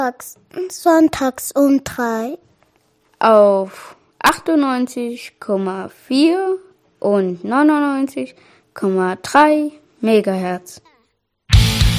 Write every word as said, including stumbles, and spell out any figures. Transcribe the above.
Tags, sonntags um drei. Auf achtundneunzig Komma vier und neunundneunzig Komma drei Megahertz.